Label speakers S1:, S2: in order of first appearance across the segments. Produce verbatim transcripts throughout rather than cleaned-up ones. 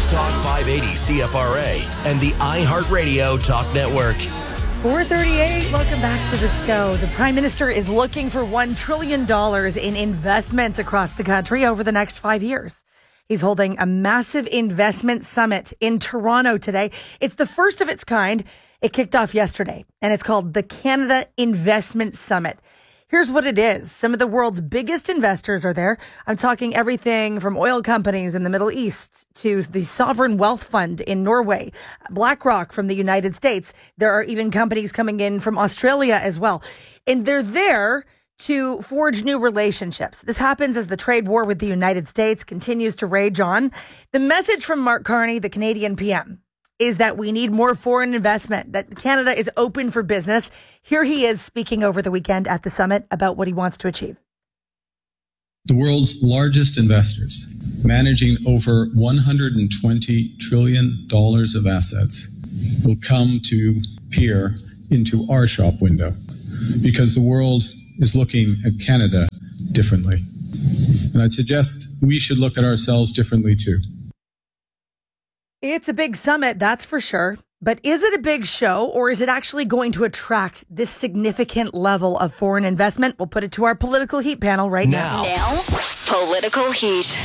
S1: Talk five eighty C F R A and the iHeartRadio Talk Network.
S2: four thirty-eight, welcome back to the show. The Prime Minister is looking for one trillion dollars in investments across the country over the next five years. He's holding a massive investment summit in Toronto today. It's the first of its kind. It kicked off yesterday, and it's called the Canada Investment Summit. Here's what it is. Some of the world's biggest investors are there. I'm talking everything from oil companies in the Middle East to the Sovereign Wealth Fund in Norway, BlackRock from the United States. There are even companies coming in from Australia as well. And they're there to forge new relationships. This happens as the trade war with the United States continues to rage on. The message from Mark Carney, the Canadian P M, is that we need more foreign investment, that Canada is open for business. Here he is speaking over the weekend at the summit about what he wants to achieve.
S3: The world's largest investors, managing over one hundred twenty trillion dollars of assets, will come to peer into our shop window because the world is looking at Canada differently. And I'd suggest we should look at ourselves differently too.
S2: It's a big summit, that's for sure. But is it a big show, or is it actually going to attract this significant level of foreign investment? We'll put it to our political heat panel right now.
S1: Now,
S4: Now Political Heat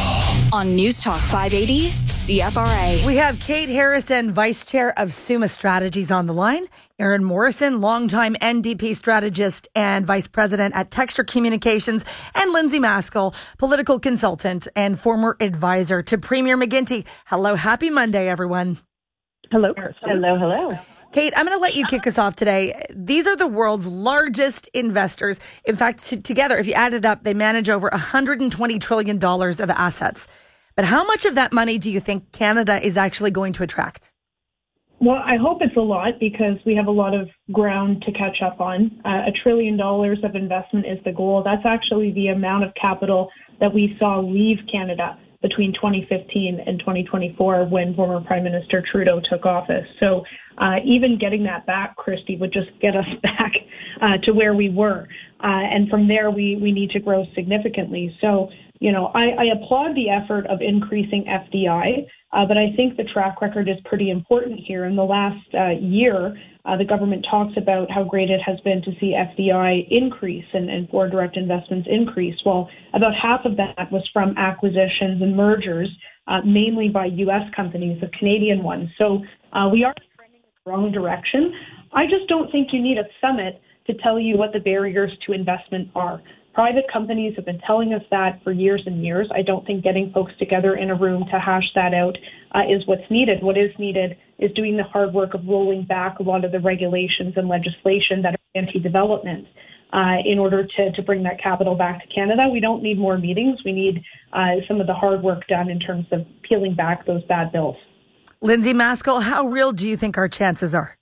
S4: on News Talk five eighty C F R A.
S2: We have Kate Harrison, Vice Chair of Summa Strategies, on the line. Aaron Morrison, longtime N D P strategist and Vice President at Texture Communications, and Lindsay Maskell, political consultant and former advisor to Premier McGuinty. Hello, happy Monday, everyone.
S5: Hello. Hello, hello.
S2: Kate, I'm going to let you kick us off today. These are the world's largest investors. In fact, t- together, if you add it up, they manage over one hundred twenty trillion dollars of assets. But how much of that money do you think Canada is actually going to attract?
S5: Well, I hope it's a lot because we have a lot of ground to catch up on. Uh, a trillion dollars of investment is the goal. That's actually the amount of capital that we saw leave Canada between twenty fifteen and twenty twenty-four when former Prime Minister Trudeau took office. So uh, even getting that back, Christy, would just get us back uh, to where we were. Uh, and from there, we, we need to grow significantly. So, you know, I, I applaud the effort of increasing F D I, uh, but I think the track record is pretty important here. In the last uh, year, uh, the government talks about how great it has been to see F D I increase and, and foreign direct investments increase. Well, about half of that was from acquisitions and mergers, uh, mainly by U S companies, the Canadian ones. So uh, we are trending in the wrong direction. I just don't think you need a summit to tell you what the barriers to investment are. Private companies have been telling us that for years and years. I don't think getting folks together in a room to hash that out uh, is what's needed. What is needed is doing the hard work of rolling back a lot of the regulations and legislation that are anti-development uh, in order to, to bring that capital back to Canada. We don't need more meetings. We need uh, some of the hard work done in terms of peeling back those bad bills.
S2: Lindsay Maskell, how real do you think our chances are?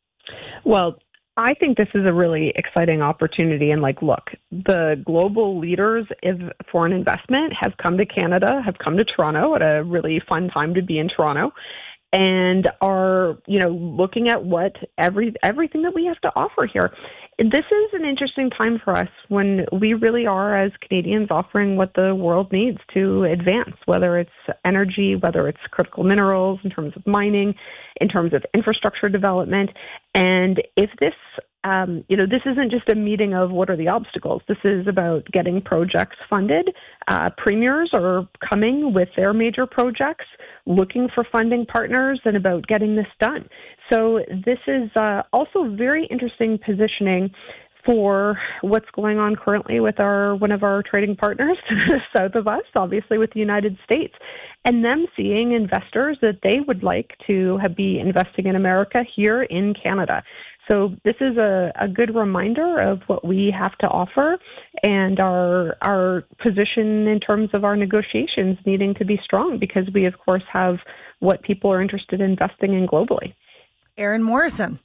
S6: Well, I think this is a really exciting opportunity. And like, look, the global leaders of foreign investment have come to Canada, have come to Toronto at a really fun time to be in Toronto, and are, you know, looking at what every everything that we have to offer here. This is an interesting time for us when we really are, as Canadians, offering what the world needs to advance, whether it's energy, whether it's critical minerals in terms of mining, in terms of infrastructure development. And if this, um, you know, this isn't just a meeting of what are the obstacles. This is about getting projects funded. Uh, premiers are coming with their major projects, looking for funding partners, and about getting this done. So this is uh, also very interesting positioning for what's going on currently with our one of our trading partners south of us, obviously with the United States, and them seeing investors that they would like to have, be investing in America here in Canada. So this is a, a good reminder of what we have to offer and our our position in terms of our negotiations needing to be strong because we, of course, have what people are interested in investing in globally.
S2: Aaron Morrison.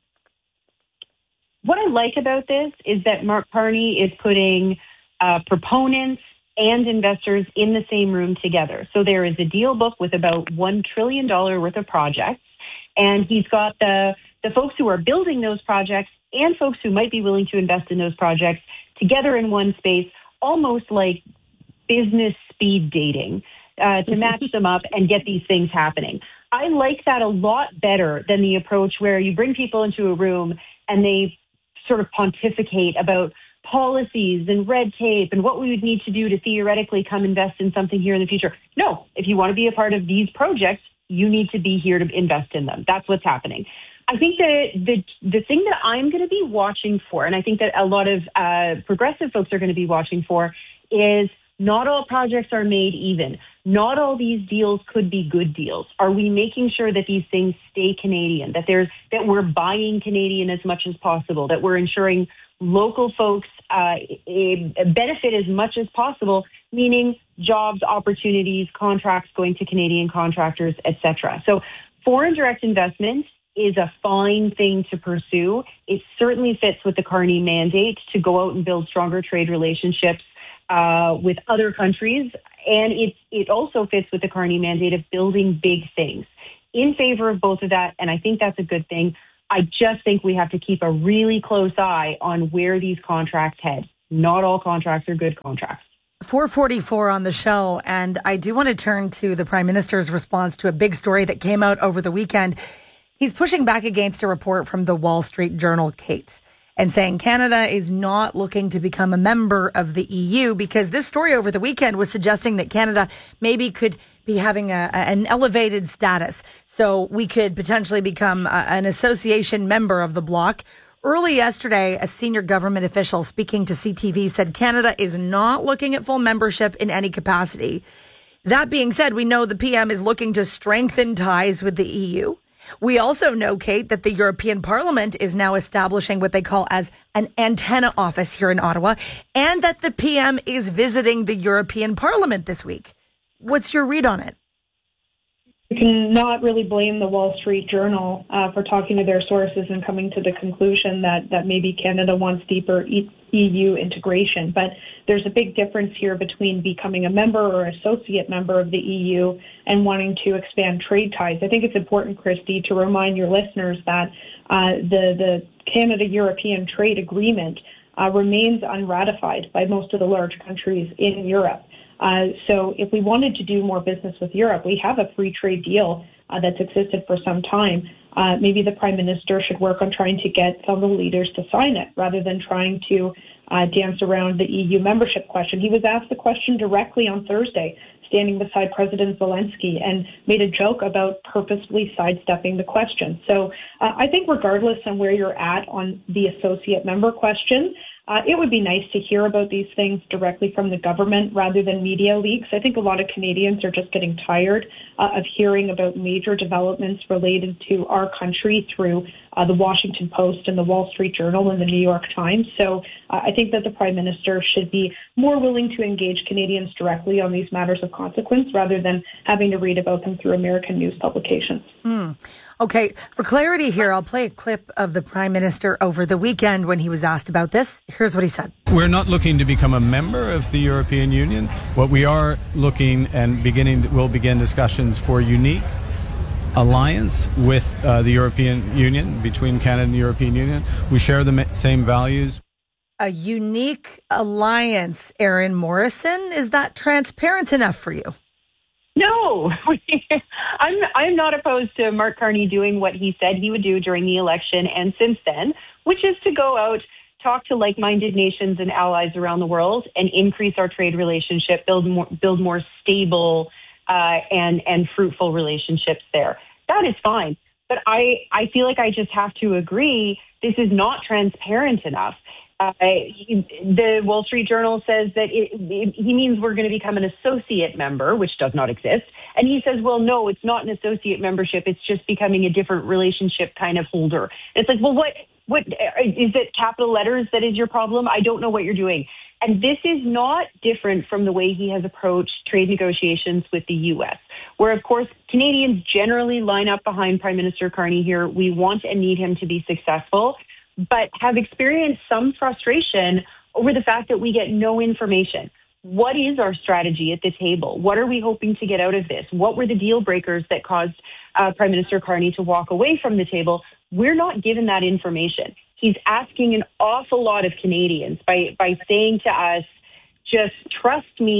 S7: What I like about this is that Mark Carney is putting uh, proponents and investors in the same room together. So there is a deal book with about one trillion dollars worth of projects, and he's got the, the folks who are building those projects and folks who might be willing to invest in those projects together in one space, almost like business speed dating. uh, to match them up and get these things happening. I like that a lot better than the approach where you bring people into a room and they sort of pontificate about policies and red tape and what we would need to do to theoretically come invest in something here in the future. No, if you want to be a part of these projects, you need to be here to invest in them. That's what's happening. I think that the the thing that I'm going to be watching for, and I think that a lot of uh, progressive folks are going to be watching for, is not all projects are made even. Not all these deals could be good deals. Are we making sure that these things stay Canadian, that there's that we're buying Canadian as much as possible, that we're ensuring local folks uh, benefit as much as possible, meaning jobs, opportunities, contracts going to Canadian contractors, et cetera. So foreign direct investment is a fine thing to pursue. It certainly fits with the Carney mandate to go out and build stronger trade relationships uh, with other countries. And it, it also fits with the Carney mandate of building big things. In favor of both of that, and I think that's a good thing. I just think we have to keep a really close eye on where these contracts head. Not all contracts are good contracts.
S2: four forty-four on the show, and I do want to turn to the Prime Minister's response to a big story that came out over the weekend. He's pushing back against a report from the Wall Street Journal, Kate, and saying Canada is not looking to become a member of the E U because this story over the weekend was suggesting that Canada maybe could be having a, an elevated status. So we could potentially become a, an association member of the bloc. Early yesterday, a senior government official speaking to C T V said Canada is not looking at full membership in any capacity. That being said, we know the P M is looking to strengthen ties with the E U. We also know, Kate, that the European Parliament is now establishing what they call as an antenna office here in Ottawa, and that the P M is visiting the European Parliament this week. What's your read on it?
S5: You can not really blame the Wall Street Journal uh, for talking to their sources and coming to the conclusion that, that maybe Canada wants deeper E U integration. But there's a big difference here between becoming a member or associate member of the E U and wanting to expand trade ties. I think it's important, Christy, to remind your listeners that uh, the, the Canada-European trade agreement uh, remains unratified by most of the large countries in Europe. Uh, so if we wanted to do more business with Europe, we have a free trade deal uh, that's existed for some time. Uh, maybe the Prime Minister should work on trying to get some of the leaders to sign it rather than trying to uh, dance around the E U membership question. He was asked the question directly on Thursday, standing beside President Zelensky, and made a joke about purposefully sidestepping the question. So uh, I think regardless on where you're at on the associate member question, Uh, it would be nice to hear about these things directly from the government rather than media leaks. I think a lot of Canadians are just getting tired uh, of hearing about major developments related to our country through uh, the Washington Post and the Wall Street Journal and the New York Times. So uh, I think that the Prime Minister should be more willing to engage Canadians directly on these matters of consequence rather than having to read about them through American news publications.
S2: Mm. Okay, for clarity here, I'll play a clip of the Prime Minister over the weekend when he was asked about this. Here's what he said.
S3: We're not looking to become a member of the European Union. What we are looking and beginning, we'll begin discussions for unique alliance with uh, the European Union, between Canada and the European Union. We share the same values.
S2: A unique alliance, Erin Morrison. Is that transparent enough for you?
S7: No, I'm I'm not opposed to Mark Carney doing what he said he would do during the election and since then, which is to go out, talk to like-minded nations and allies around the world and increase our trade relationship, build more, build more stable uh, and, and fruitful relationships there. That is fine. But I, I feel like I just have to agree this is not transparent enough. Uh, he, the Wall Street Journal says that it, it, he means we're going to become an associate member, which does not exist. And he says, well, no, it's not an associate membership. It's just becoming a different relationship kind of holder. And it's like, well, what, what is it capital letters that is your problem? I don't know what you're doing. And this is not different from the way he has approached trade negotiations with the U S, where, of course, Canadians generally line up behind Prime Minister Carney here. We want and need him to be successful, but have experienced some frustration over the fact that we get no information. What is our strategy at the table? What are we hoping to get out of this? What were the deal breakers that caused uh, Prime Minister Carney to walk away from the table? We're not given that information. He's asking an awful lot of Canadians by, by saying to us, just trust me,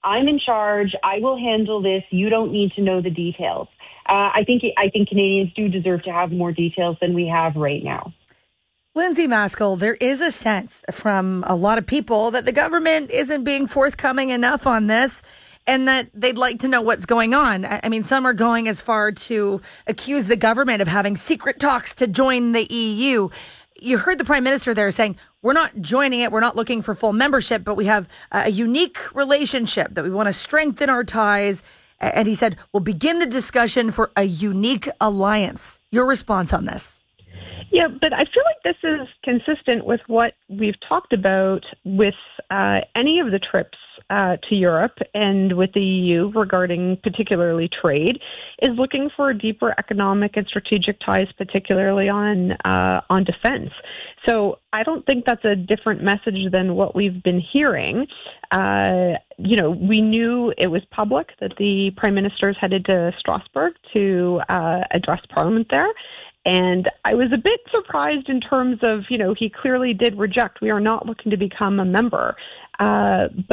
S7: I'm in charge. I will handle this. You don't need to know the details. Uh, I think I think Canadians do deserve to have more details than we have right now.
S2: Lindsay Maskell, there is a sense from a lot of people that the government isn't being forthcoming enough on this and that they'd like to know what's going on. I mean, some are going as far to accuse the government of having secret talks to join the E U. You heard the Prime Minister there saying, we're not joining it, we're not looking for full membership, but we have a unique relationship that we want to strengthen our ties. And he said, we'll begin the discussion for a unique alliance. Your response on this?
S6: Yeah, but I feel like this is consistent with what we've talked about with uh, any of the trips uh, to Europe and with the E U regarding particularly trade, is looking for deeper economic and strategic ties, particularly on uh, on defense. So I don't think that's a different message than what we've been hearing. Uh, you know, we knew it was public that the Prime Minister's headed to Strasbourg to uh, address Parliament there. And I was a bit surprised in terms of, you know, he clearly did reject. We are not looking to become a member. Uh, but